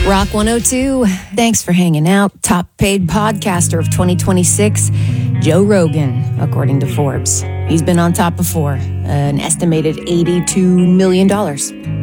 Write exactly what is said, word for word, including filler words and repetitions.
Rock one oh two, thanks for hanging out. Top paid podcaster of twenty twenty-six, Joe Rogan, according to Forbes. He's been on top before, uh, an estimated eighty-two million dollars.